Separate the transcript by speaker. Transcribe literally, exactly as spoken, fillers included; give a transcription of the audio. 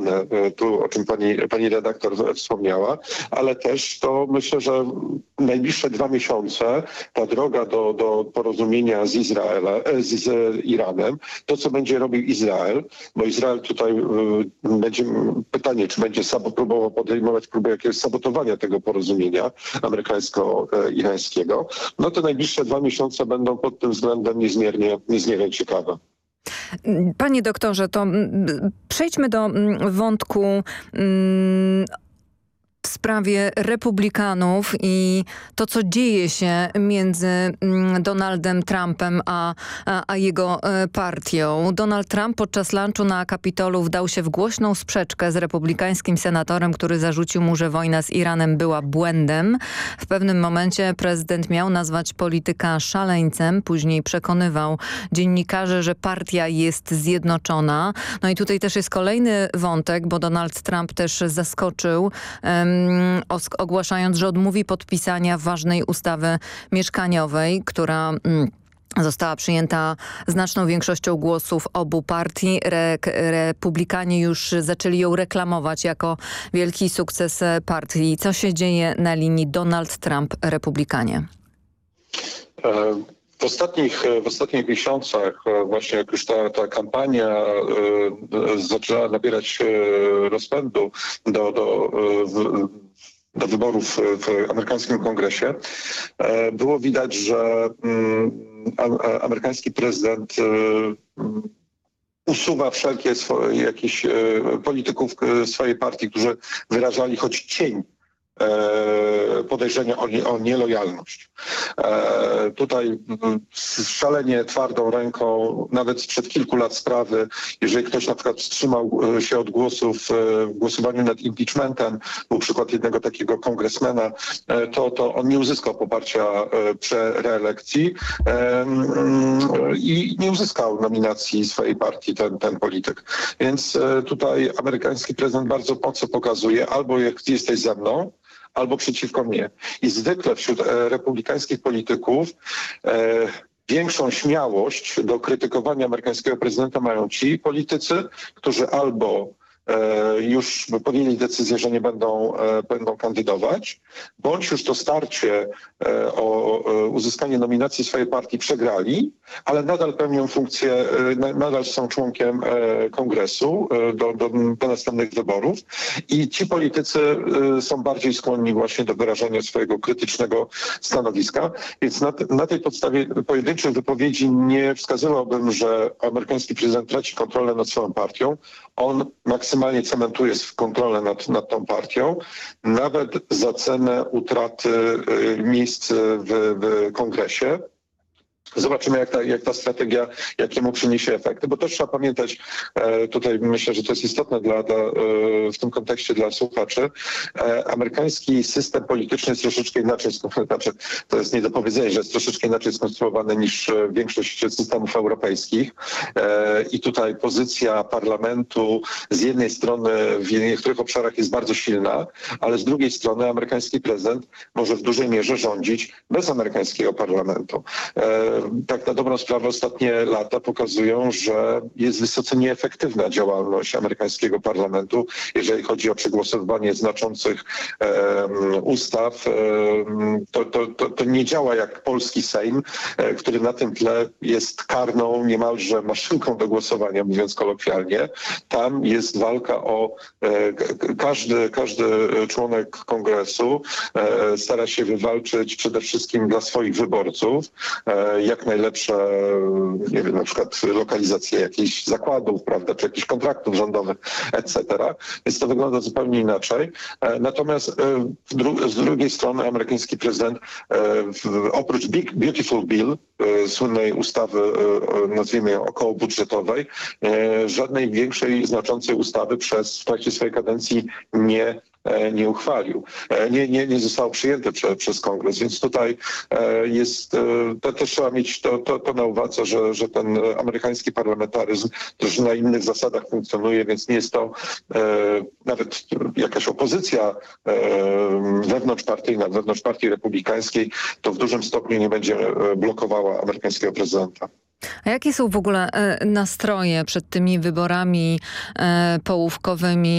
Speaker 1: kolejne, tu o czym pani, pani redaktor wspomniała, ale też to myślę, że najbliższe dwa miesiące ta droga do, do porozumienia z Izraelem, z, z Iranem, to co będzie robił Izrael, bo Izrael tutaj będzie pytanie, czy będzie sabo, próbował podejmować próbę jakiegoś sabotowania tego porozumienia amerykańsko-irańskiego, no to najbliższe dwa miesiące będą pod tym względem niezmiernie, niezmiernie ciekawe.
Speaker 2: Panie doktorze, to przejdźmy do wątku w sprawie republikanów i to, co dzieje się między Donaldem Trumpem a, a, a jego partią. Donald Trump podczas lunchu na Kapitolu wdał się w głośną sprzeczkę z republikańskim senatorem, który zarzucił mu, że wojna z Iranem była błędem. W pewnym momencie prezydent miał nazwać polityka szaleńcem. Później przekonywał dziennikarzy, że partia jest zjednoczona. No i tutaj też jest kolejny wątek, bo Donald Trump też zaskoczył um, ogłaszając, że odmówi podpisania ważnej ustawy mieszkaniowej, która została przyjęta znaczną większością głosów obu partii. Re Republikanie już zaczęli ją reklamować jako wielki sukces partii. Co się dzieje na linii Donald Trump-Republikanie?
Speaker 1: W ostatnich, w ostatnich miesiącach właśnie jak już ta, ta kampania y, zaczęła nabierać y, rozpędu do, do, y, do wyborów w amerykańskim kongresie, y, było widać, że y, amerykański prezydent y, usuwa wszelkie swoje, jakichś y, polityków swojej partii, którzy wyrażali choć cień podejrzenia o, nie, o nielojalność. E, tutaj szalenie twardą ręką, nawet sprzed kilku lat sprawy, jeżeli ktoś na przykład wstrzymał się od głosów w głosowaniu nad impeachmentem, był przykład jednego takiego kongresmena, to, to on nie uzyskał poparcia przy reelekcji e, i nie uzyskał nominacji swojej partii ten, ten polityk. Więc tutaj amerykański prezydent bardzo mocno pokazuje, albo jesteś ze mną, albo przeciwko mnie. I zwykle wśród e, republikańskich polityków e, większą śmiałość do krytykowania amerykańskiego prezydenta mają ci politycy, którzy albo e, już podjęli decyzję, że nie będą, e, będą kandydować, bądź już to starcie e, o e, uzyskanie nominacji swojej partii przegrali, ale nadal pełnią funkcję, e, nadal są członkiem e, kongresu e, do, do, do następnych wyborów i ci politycy e, są bardziej skłonni właśnie do wyrażania swojego krytycznego stanowiska. Więc na, na tej podstawie pojedynczych wypowiedzi nie wskazywałbym, że amerykański prezydent traci kontrolę nad swoją partią. On maksymalnie cementuje kontrolę nad, nad tą partią, nawet za cenę utraty y, miejsc w, w kongresie. Zobaczymy, jak ta, jak ta strategia, jakie mu przyniesie efekty, bo też trzeba pamiętać, e, tutaj myślę, że to jest istotne dla, dla, e, w tym kontekście dla słuchaczy, e, amerykański system polityczny jest troszeczkę inaczej, znaczy, to jest nie do powiedzenia, że jest troszeczkę inaczej skonstruowany niż większość systemów europejskich e, i tutaj pozycja parlamentu z jednej strony w niektórych obszarach jest bardzo silna, ale z drugiej strony amerykański prezydent może w dużej mierze rządzić bez amerykańskiego parlamentu. E, Tak na dobrą sprawę ostatnie lata pokazują, że jest wysoce nieefektywna działalność amerykańskiego parlamentu, jeżeli chodzi o przegłosowywanie znaczących e, ustaw. E, to, to, to, to nie działa jak polski Sejm, e, który na tym tle jest karną niemalże maszynką do głosowania, mówiąc kolokwialnie. Tam jest walka o e, każdy, każdy członek kongresu e, stara się wywalczyć przede wszystkim dla swoich wyborców e, jak najlepsze, nie wiem, na przykład lokalizacje jakichś zakładów, prawda, czy jakichś kontraktów rządowych, et cetera. Więc to wygląda zupełnie inaczej. Natomiast z drugiej strony amerykański prezydent oprócz Big Beautiful Bill, słynnej ustawy, nazwijmy ją okołobudżetowej, żadnej większej znaczącej ustawy przez w trakcie swojej kadencji nie nie uchwalił. Nie, nie, nie zostało przyjęte prze, przez kongres, więc tutaj jest, to też trzeba mieć to, to, to na uwadze, że, że ten amerykański parlamentaryzm też na innych zasadach funkcjonuje, więc nie jest to e, nawet jakaś opozycja e, wewnątrzpartyjna, wewnątrz partii republikańskiej, to w dużym stopniu nie będzie blokowała amerykańskiego prezydenta.
Speaker 2: A jakie są w ogóle nastroje przed tymi wyborami połówkowymi